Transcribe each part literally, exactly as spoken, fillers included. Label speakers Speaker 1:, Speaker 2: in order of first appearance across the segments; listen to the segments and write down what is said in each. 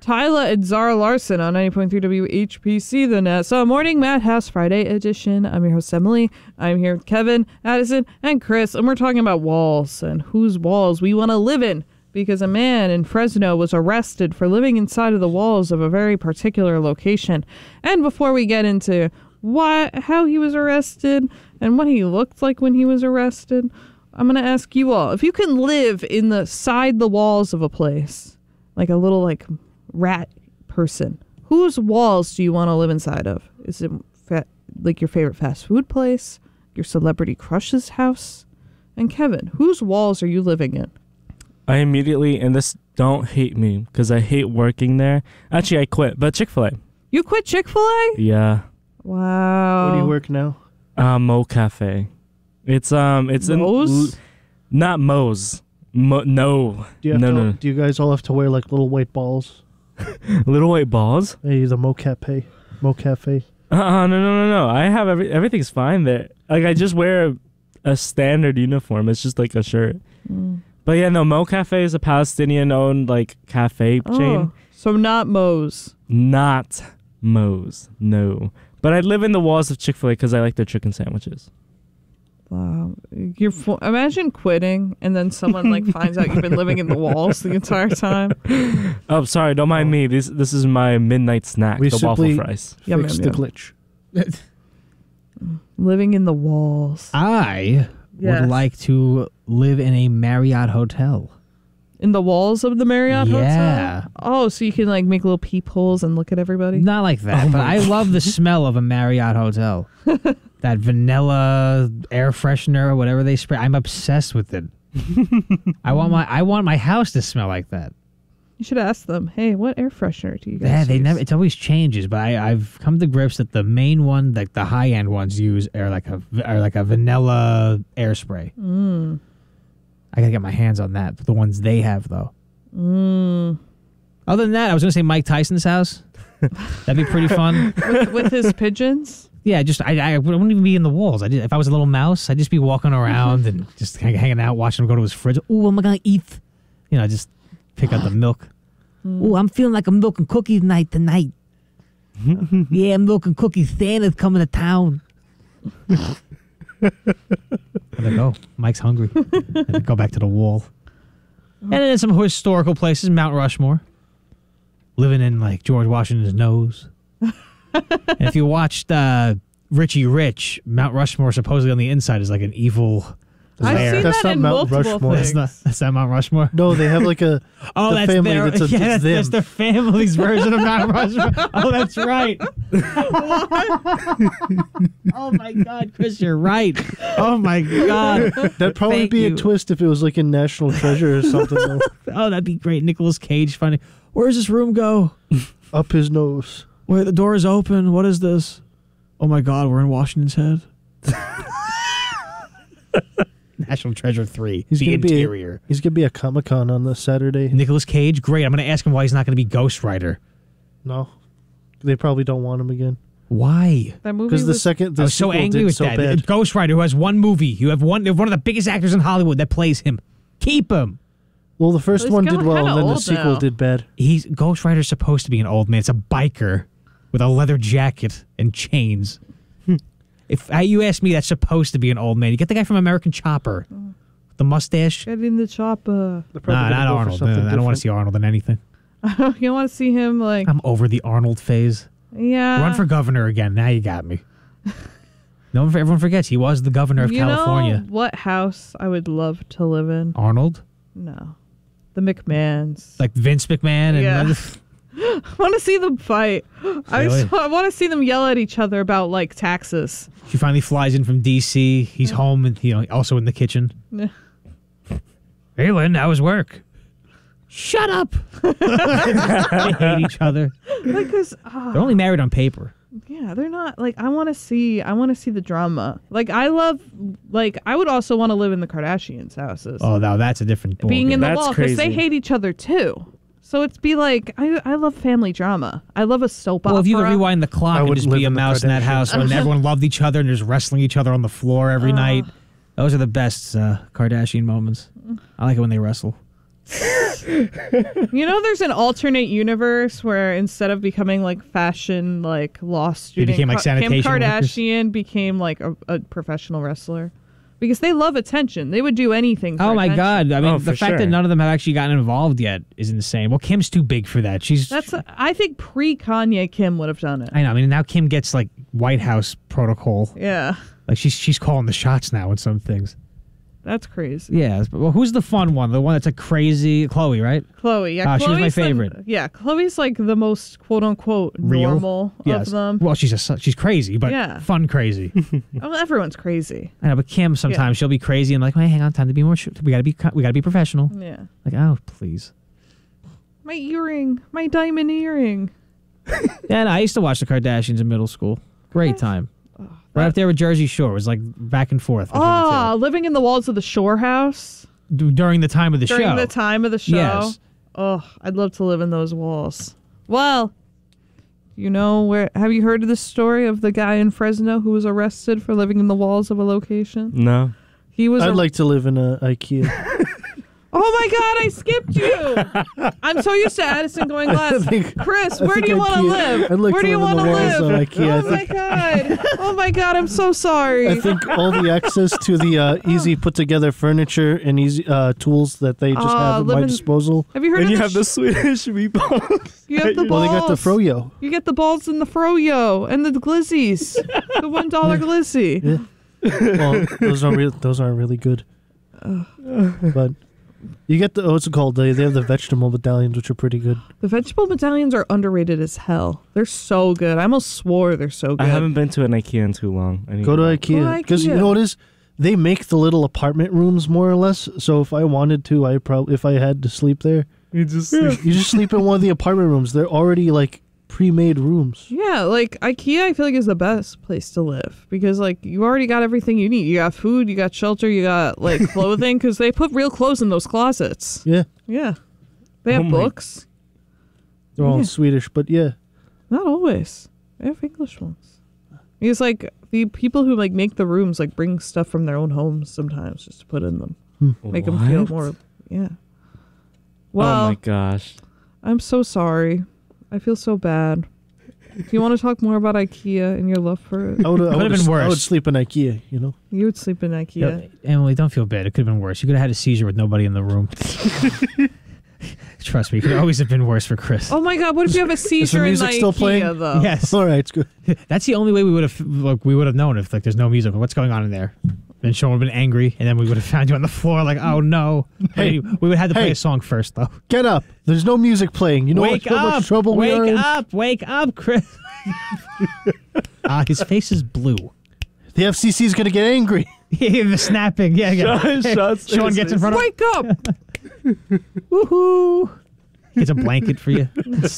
Speaker 1: Tyla and Zara Larson on ninety point three W H P C, the N A S A Morning Madhouse Friday edition. I'm your host, Emily. I'm here with Kevin, Addison, and Chris, and we're talking about walls and whose walls we want to live in, because a man in Fresno was arrested for living inside of the walls of a very particular location. And before we get into why, how he was arrested and what he looked like when he was arrested, I'm going to ask you all, if you can live in the side the walls of a place, like a little like rat person, whose walls do you want to live inside of? Is it fa- like your favorite fast food place, your celebrity crush's house? And Kevin, whose walls are you living in?
Speaker 2: I immediately, and this, don't hate me because I hate working there. Actually, I quit, but Chick-fil-A.
Speaker 1: You quit Chick-fil-A?
Speaker 2: Yeah.
Speaker 1: Wow.
Speaker 3: Where do you work now?
Speaker 2: Uh, Mo Cafe. It's um, it's
Speaker 1: Moe's?
Speaker 2: in, not Moe's. Mo, no.
Speaker 3: Do you have
Speaker 2: no,
Speaker 3: to,
Speaker 2: no.
Speaker 3: Do you guys all have to wear like little white balls?
Speaker 2: Little white balls?
Speaker 3: Hey, the Mo Cafe. Mo Cafe.
Speaker 2: Uh, uh no, no, no, no. I have every everything's fine there. Like I just wear a, a standard uniform. It's just like a shirt.
Speaker 1: Mm.
Speaker 2: But yeah, no. Mo Cafe is a Palestinian-owned like cafe
Speaker 1: Oh,
Speaker 2: chain.
Speaker 1: so not Moe's.
Speaker 2: Not Moe's. No. But I live in the walls of Chick-fil-A because I like their chicken sandwiches.
Speaker 1: Wow. You're fo- imagine quitting and then someone like finds out you've been living in the walls the entire time.
Speaker 2: Oh, sorry. Don't mind me. This this is my midnight snack.
Speaker 3: We
Speaker 2: the waffle
Speaker 3: simply
Speaker 2: fries.
Speaker 1: Yum,
Speaker 3: Fix
Speaker 1: yum,
Speaker 3: the
Speaker 1: yum.
Speaker 3: glitch.
Speaker 1: Living in the walls.
Speaker 4: I
Speaker 1: Yes.
Speaker 4: would like to live in a Marriott hotel.
Speaker 1: In the walls of the Marriott
Speaker 4: Yeah.
Speaker 1: Hotel? Oh, so you can like make little peepholes and look at everybody?
Speaker 4: Not like that,
Speaker 2: Oh
Speaker 4: but
Speaker 2: my
Speaker 4: I love the smell of a Marriott hotel. That vanilla air freshener or whatever they spray. I'm obsessed with it. I want my I want my house to smell like that.
Speaker 1: You should ask them, hey, what air freshener do you guys
Speaker 4: Yeah, they
Speaker 1: use?
Speaker 4: never. It always changes, but I, I've come to grips that the main one, like the high end ones, use are like a are like a vanilla air spray.
Speaker 1: Mm.
Speaker 4: I gotta get my hands on that. The ones they have, though.
Speaker 1: Mm.
Speaker 4: Other than that, I was gonna say Mike Tyson's house. That'd be pretty fun.
Speaker 1: with, with his pigeons?
Speaker 4: Yeah, just I, I wouldn't even be in the walls. I just, if I was a little mouse, I'd just be walking around and just hang, hanging out, watching him go to his fridge. Ooh, what am I gonna eat? You know, just pick out the milk. Ooh, I'm feeling like a milk and cookies night tonight. Yeah, milk and cookies. Santa's coming to town. There they go. Mike's hungry. And then go back to the wall. And then some historical places, Mount Rushmore. Living in like George Washington's nose. And if you watched uh, Richie Rich, Mount Rushmore supposedly on the inside is like an evil
Speaker 1: I've
Speaker 4: lair.
Speaker 1: seen
Speaker 3: That's
Speaker 1: that
Speaker 3: not
Speaker 1: in
Speaker 3: Mount
Speaker 1: multiple
Speaker 3: Rushmore.
Speaker 1: things.
Speaker 4: That's not, that's not Mount Rushmore?
Speaker 3: No, they have like a
Speaker 4: Oh,
Speaker 3: the
Speaker 4: that's
Speaker 3: family
Speaker 4: their,
Speaker 3: that's a-
Speaker 4: yeah,
Speaker 3: it's
Speaker 4: that's,
Speaker 3: them.
Speaker 4: that's their family's version of Mount Rushmore. Oh, that's right. Oh my God, Chris, you're right. Oh my God.
Speaker 3: That'd probably
Speaker 4: Thank
Speaker 3: be
Speaker 4: you.
Speaker 3: a twist if it was like in National Treasure or something. Though.
Speaker 4: Oh, that'd be great. Nicolas Cage funny. Where does this room go?
Speaker 3: Up his nose.
Speaker 4: Where the door is open. What is this? Oh my God, we're in Washington's head. National Treasure three.
Speaker 3: He's
Speaker 4: the
Speaker 3: gonna be-
Speaker 4: interior.
Speaker 3: He's gonna be at Comic Con on this Saturday.
Speaker 4: Nicolas Cage, great. I'm going to ask him why he's not going to be Ghost Rider.
Speaker 3: No, they probably don't want him again
Speaker 4: Why?
Speaker 1: That movie
Speaker 3: because the
Speaker 1: was
Speaker 3: second the
Speaker 4: I was so
Speaker 3: sequel
Speaker 4: angry
Speaker 3: did
Speaker 4: with
Speaker 3: so
Speaker 4: that.
Speaker 3: bad.
Speaker 4: Ghost Rider, who has one movie. You have one. You have one of the biggest actors in Hollywood that plays him. Keep him.
Speaker 3: Well, the first
Speaker 1: He's
Speaker 3: one
Speaker 1: kinda-
Speaker 3: did well,
Speaker 1: kinda
Speaker 3: and then the
Speaker 1: old
Speaker 3: sequel
Speaker 1: now.
Speaker 3: did bad.
Speaker 4: He's Ghost Rider's supposed to be an old man. It's a biker with a leather jacket and chains. If uh, you ask me, that's supposed to be an old man. You get the guy from American Chopper, the mustache.
Speaker 1: Get in the chopper.
Speaker 3: They're probably
Speaker 4: Nah,
Speaker 3: gonna
Speaker 4: not
Speaker 3: go for
Speaker 4: Arnold.
Speaker 3: something
Speaker 4: No, I don't want
Speaker 3: different.
Speaker 4: to see Arnold in anything.
Speaker 1: You want to see him like,
Speaker 4: I'm over the Arnold phase.
Speaker 1: yeah.
Speaker 4: Run for governor again. Now you got me. No, one- everyone forgets he was the governor of
Speaker 1: you
Speaker 4: California.
Speaker 1: know what house I would love to live in?
Speaker 4: Arnold,
Speaker 1: No. The McMahons.
Speaker 4: like Vince McMahon, and
Speaker 1: Yeah. I want to see them fight. I,
Speaker 4: Really?
Speaker 1: just, I want to see them yell at each other about like taxes.
Speaker 4: she finally flies in from D C. He's home and you know also in the kitchen.
Speaker 1: Yeah.
Speaker 4: Hey, Lynn, how was work? Shut up. They hate each other.
Speaker 1: Like, cause
Speaker 4: They're only married on paper.
Speaker 1: yeah, they're not like I want to see. I want to see the drama. Like I love. Like I would also want to live in the Kardashians' houses.
Speaker 4: Oh, now that's a different ball
Speaker 1: Being in
Speaker 4: game.
Speaker 1: the
Speaker 2: That's
Speaker 1: wall because they
Speaker 2: crazy.
Speaker 1: hate each other too. So it's be like I I love family drama. I love a soap
Speaker 4: Well,
Speaker 1: opera.
Speaker 4: if you could rewind the clock
Speaker 3: I
Speaker 4: and
Speaker 3: would
Speaker 4: just
Speaker 3: live
Speaker 4: be a
Speaker 3: in the
Speaker 4: mouse in that
Speaker 3: Kardashians'
Speaker 4: house when everyone loved each other and just wrestling each other on the floor every
Speaker 1: Uh.
Speaker 4: night. Those are the best uh, Kardashian moments. I like it when they wrestle.
Speaker 1: You know, there's an alternate universe where instead of becoming like fashion, like law student,
Speaker 4: became, like,
Speaker 1: Ka- Kim
Speaker 4: sanitation workers?
Speaker 1: Kardashian became like a, a professional wrestler because they love attention. They would do anything. For
Speaker 4: Oh my
Speaker 1: attention.
Speaker 4: God! I mean,
Speaker 2: Oh,
Speaker 4: the
Speaker 2: for
Speaker 4: fact that
Speaker 2: sure.
Speaker 4: none of them have actually gotten involved yet is insane. Well, Kim's too big for that. She's.
Speaker 1: That's. A, I think pre Kanye Kim would have done it.
Speaker 4: I know. I mean, now Kim gets like White House protocol.
Speaker 1: Yeah,
Speaker 4: Like she's she's calling the shots now in some things.
Speaker 1: that's crazy.
Speaker 4: Yeah. But, well, who's the fun one? The one that's a crazy Chloe, right?
Speaker 1: Chloe, yeah,
Speaker 4: Ah, she was my
Speaker 1: Chloe's the-
Speaker 4: favorite.
Speaker 1: yeah, Chloe's like the most quote unquote
Speaker 4: Real?
Speaker 1: normal
Speaker 4: Yes.
Speaker 1: of them.
Speaker 4: Well, she's a she's crazy, but
Speaker 1: Yeah.
Speaker 4: fun crazy.
Speaker 1: Well, everyone's crazy.
Speaker 4: I know, but Kim sometimes she'll be crazy and like, wait, hang on, time to be more. Sh- we gotta be we gotta be professional.
Speaker 1: Yeah,
Speaker 4: Like, oh, please.
Speaker 1: my earring, my diamond earring.
Speaker 4: And I used to watch the Kardashians in middle school. Great time. Right up there with Jersey Shore. It was like back and forth. between the two.
Speaker 1: Oh, living in the walls of the Shore House
Speaker 4: D- during the time of the
Speaker 1: during
Speaker 4: show.
Speaker 1: the time of the show.
Speaker 4: Yes.
Speaker 1: Oh, I'd love to live in those walls. Well, you know where? Have you heard of this story of the guy in Fresno who was arrested for living in the walls of a location?
Speaker 2: No.
Speaker 1: He was.
Speaker 3: I'd
Speaker 1: ar-
Speaker 3: like to live in a IKEA.
Speaker 1: Oh my God! I skipped you. I'm so used to Addison going last.
Speaker 3: think-
Speaker 1: Chris,
Speaker 3: I
Speaker 1: where
Speaker 3: think
Speaker 1: do you want to
Speaker 3: IKEA
Speaker 1: live?
Speaker 3: I'd like
Speaker 1: where
Speaker 3: to
Speaker 1: do you
Speaker 3: live in
Speaker 1: want to
Speaker 3: the walls
Speaker 1: live?
Speaker 3: of IKEA. I
Speaker 1: Oh my
Speaker 3: think-
Speaker 1: God! Oh my God! I'm so sorry.
Speaker 3: I think all the access to the uh, easy put together furniture and easy uh, tools that they just
Speaker 1: Ah,
Speaker 3: have at my
Speaker 1: living-
Speaker 3: disposal.
Speaker 1: Have you heard
Speaker 2: And
Speaker 1: of
Speaker 2: you
Speaker 1: the
Speaker 2: have the
Speaker 1: sh-
Speaker 2: Swedish meatballs.
Speaker 1: You have the
Speaker 3: Well, they got the
Speaker 1: balls.
Speaker 3: froyo.
Speaker 1: You get the balls and the froyo and the glizzies, the one dollar glizzy.
Speaker 3: Yeah. Well, those aren't re- those aren't really good. But you get the what's it called? They they have the vegetable medallions, which are pretty good.
Speaker 1: The vegetable medallions are underrated as hell. They're so good. I almost swore they're so good.
Speaker 2: I haven't been to an IKEA in too long. I need
Speaker 3: Go to
Speaker 2: go.
Speaker 3: IKEA because you
Speaker 1: IKEA.
Speaker 3: know what it is. They make the little apartment rooms more or less. So if I wanted to, I probably if I had to sleep there,
Speaker 2: You just
Speaker 3: you just sleep in one of the apartment rooms. They're already like pre-made rooms.
Speaker 1: Yeah, like IKEA, I feel like is the best place to live because like you already got everything you need. You got food, you got shelter, you got like clothing because they put real clothes in those closets.
Speaker 3: Yeah,
Speaker 1: Yeah, they have
Speaker 2: Oh my-
Speaker 1: books.
Speaker 3: they're all
Speaker 1: Yeah.
Speaker 3: in Swedish, but yeah.
Speaker 1: Not always. They have English ones. Because like the people who like make the rooms like bring stuff from their own homes sometimes just to put in them, make them feel
Speaker 2: What?
Speaker 1: more. Yeah.
Speaker 2: Oh
Speaker 1: Well,
Speaker 2: my gosh.
Speaker 1: I'm so sorry. I feel so bad. Do you want to talk more about IKEA and your love for it?
Speaker 3: I would
Speaker 4: Could've been
Speaker 3: I would
Speaker 4: worse.
Speaker 3: sleep in IKEA. You know.
Speaker 1: You would sleep in IKEA.
Speaker 4: Yeah, Emily, don't feel bad. It could have been worse. You could have had a seizure with nobody in the room. Trust me, it could always have been worse for Chris.
Speaker 1: Oh my God! What if you have a seizure in the
Speaker 3: music still
Speaker 1: IKEA
Speaker 3: playing?
Speaker 1: though?
Speaker 4: Yes.
Speaker 3: All right, it's good.
Speaker 4: That's the only way we would have like we would have known if like there's no music. What's going on in there? Then Sean would have been angry, and then we would have found you on the floor like, oh no.
Speaker 3: Hey,
Speaker 4: we would have had to play
Speaker 3: hey.
Speaker 4: a song first though.
Speaker 3: Get up. There's no music playing. You know
Speaker 4: wake
Speaker 3: what, how
Speaker 4: up!
Speaker 3: much trouble we
Speaker 4: wake
Speaker 3: are in?
Speaker 4: up! Wake up, Chris! Ah, his face is blue.
Speaker 3: The F C C is gonna get angry.
Speaker 4: the snapping, yeah, yeah.
Speaker 2: Sean- Sean's
Speaker 4: Sean
Speaker 2: face
Speaker 4: gets in
Speaker 2: is-
Speaker 4: front of
Speaker 1: Wake up!
Speaker 4: woohoo. Gets a blanket for you.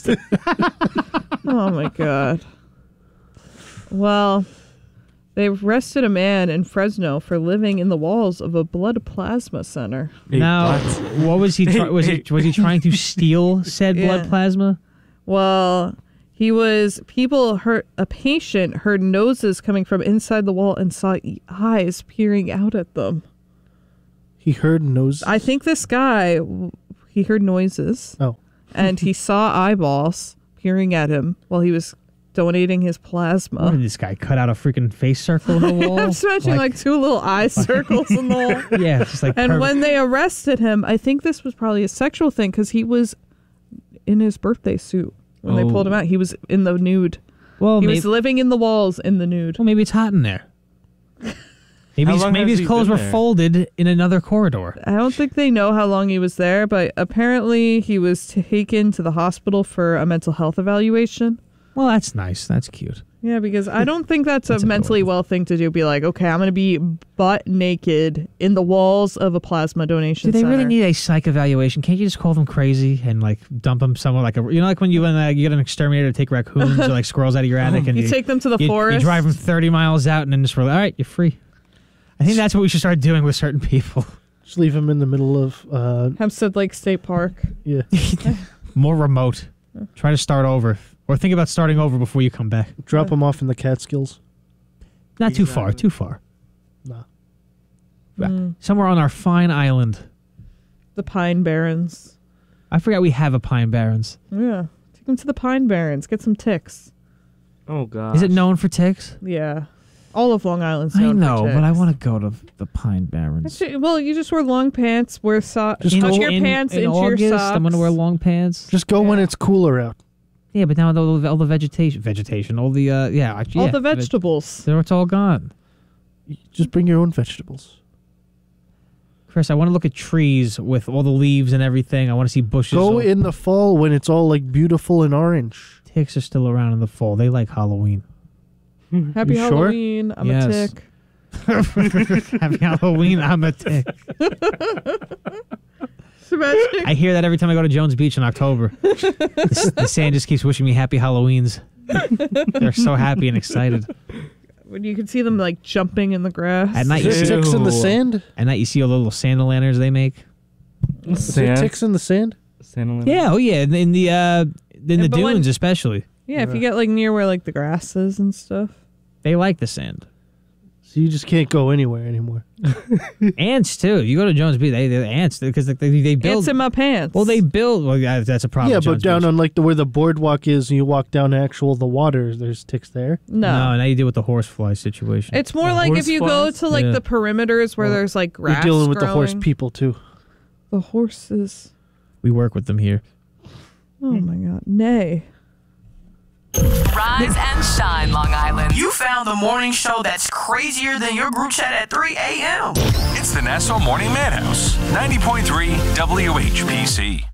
Speaker 1: Oh my God. Well, they arrested a man in Fresno for living in the walls of a blood plasma center.
Speaker 2: Hey,
Speaker 4: Now,
Speaker 2: what?
Speaker 4: what was he? Try- was he was he trying to steal said
Speaker 1: Yeah.
Speaker 4: blood plasma?
Speaker 1: Well, he was, people heard, a patient heard noses coming from inside the wall and saw e- eyes peering out at them.
Speaker 3: He heard nose.
Speaker 1: I think this guy, w- he heard noises
Speaker 3: oh,
Speaker 1: and he saw eyeballs peering at him while he was donating his
Speaker 4: What
Speaker 1: plasma.
Speaker 4: did this guy cut out a freaking face circle in the wall?
Speaker 1: I'm just imagining like, two little eye circles in the wall.
Speaker 4: yeah, it's just like
Speaker 1: And
Speaker 4: perfect.
Speaker 1: when they arrested him, I think this was probably a sexual thing because he was in his birthday suit when they
Speaker 4: Oh.
Speaker 1: pulled him out. He was in the nude.
Speaker 4: well,
Speaker 1: He
Speaker 4: maybe,
Speaker 1: was living in the walls in the nude.
Speaker 4: well, maybe it's hot in there. Maybe
Speaker 2: How
Speaker 4: his,
Speaker 2: long
Speaker 4: maybe
Speaker 2: has
Speaker 4: his
Speaker 2: he
Speaker 4: clothes
Speaker 2: been
Speaker 4: were
Speaker 2: there?
Speaker 4: folded in another corridor.
Speaker 1: I don't think they know how long he was there, but apparently he was taken to the hospital for a mental health evaluation.
Speaker 4: Well, that's nice. That's cute.
Speaker 1: Yeah, because I don't think that's,
Speaker 4: That's
Speaker 1: a mentally
Speaker 4: adorable.
Speaker 1: well thing to do. Be like, okay, I'm going to be butt naked in the walls of a plasma donation
Speaker 4: Do they
Speaker 1: center.
Speaker 4: really need a psych evaluation? Can't you just call them crazy and like dump them somewhere like a you know like when you when, uh, you get an exterminator to take raccoons or like squirrels out of your attic and
Speaker 1: You take them to the
Speaker 4: you,
Speaker 1: forest.
Speaker 4: you drive them thirty miles out and then just roll. All right, you're free. I think that's what we should start doing with certain people.
Speaker 3: just leave him in the middle of. Uh,
Speaker 1: Hempstead Lake State Park.
Speaker 3: yeah,
Speaker 4: More remote. Try to start over, or think about starting over before you come back.
Speaker 3: drop him off in the Catskills.
Speaker 4: Not too far.
Speaker 2: Exactly.
Speaker 4: Too far.
Speaker 3: Nah.
Speaker 1: Mm.
Speaker 4: Somewhere on our fine island.
Speaker 1: The Pine Barrens.
Speaker 4: I forgot we have a Pine Barrens.
Speaker 1: Yeah. Take them to the Pine Barrens. Get some ticks.
Speaker 2: Oh god.
Speaker 4: Is it known for ticks?
Speaker 1: Yeah. All of Long Island's
Speaker 4: I
Speaker 1: known
Speaker 4: know,
Speaker 1: for
Speaker 4: but I
Speaker 1: ticks.
Speaker 4: want to go to the Pine Barrens.
Speaker 1: Actually, well, you just wear long pants, wear socks.
Speaker 3: Just
Speaker 1: Tuck
Speaker 3: go
Speaker 1: your
Speaker 4: in,
Speaker 1: pants
Speaker 4: in
Speaker 1: into
Speaker 4: August,
Speaker 1: your socks.
Speaker 4: I'm gonna wear long pants.
Speaker 3: Just go when
Speaker 1: Yeah.
Speaker 3: it's cooler out.
Speaker 4: Yeah, but now all the, all the vegetation, vegetation, all the uh, yeah, actually,
Speaker 1: All
Speaker 4: yeah,
Speaker 1: the
Speaker 4: veg-
Speaker 1: vegetables.
Speaker 4: They're it's all gone.
Speaker 3: Just bring your own vegetables.
Speaker 4: Chris, I want to look at trees with all the leaves and everything. I want to see bushes.
Speaker 3: Go
Speaker 4: all-
Speaker 3: in the fall when it's all like beautiful and orange.
Speaker 4: Ticks are still around in the fall. They like Halloween.
Speaker 1: Happy
Speaker 3: You sure?
Speaker 1: Halloween. I'm
Speaker 4: Yes.
Speaker 1: a tick.
Speaker 4: Happy Halloween, I'm a tick.
Speaker 1: Imagine.
Speaker 4: I hear that every time I go to Jones Beach in October. the, the sand just keeps wishing me happy Halloweens. They're so happy and excited.
Speaker 1: When you can see them like jumping in the grass.
Speaker 4: At night, you
Speaker 3: Is
Speaker 4: see,
Speaker 3: there ticks in the
Speaker 2: Ew.
Speaker 3: sand?
Speaker 4: at night you see all the little sand lanterns they make.
Speaker 3: Is there
Speaker 2: Sand.
Speaker 3: ticks in the sand?
Speaker 2: Sand
Speaker 4: Yeah, oh yeah, in, in the uh, in the
Speaker 1: Yeah, but when-
Speaker 4: dunes especially.
Speaker 1: Yeah, if you get like near where like the grass is and stuff.
Speaker 4: They like the sand.
Speaker 3: So you just can't go anywhere anymore.
Speaker 4: Ants too. You go to Jones Beach, they, they're ants because they, they, they build.
Speaker 1: Ants in my pants.
Speaker 4: well, they build. Well, yeah, that's a problem.
Speaker 3: yeah,
Speaker 4: with
Speaker 3: but
Speaker 4: Jones
Speaker 3: down
Speaker 4: Beach.
Speaker 3: on like the where the boardwalk is, and you walk down actual the water. There's ticks there.
Speaker 1: no.
Speaker 4: no, now you deal with the horsefly situation.
Speaker 1: It's more
Speaker 2: The
Speaker 1: like if
Speaker 2: horse
Speaker 1: you go
Speaker 2: flies?
Speaker 1: to like
Speaker 4: Yeah.
Speaker 1: the perimeters where
Speaker 3: Well,
Speaker 1: there's like grass.
Speaker 3: You're dealing with the horse
Speaker 1: growing.
Speaker 3: people too.
Speaker 1: The horses.
Speaker 4: we work with them here.
Speaker 1: Oh my god. Nay.
Speaker 5: Rise and shine, Long Island.
Speaker 6: You found the morning show that's crazier than your group chat at three a.m.
Speaker 7: It's the Nassau Morning Madhouse, ninety point three W H P C.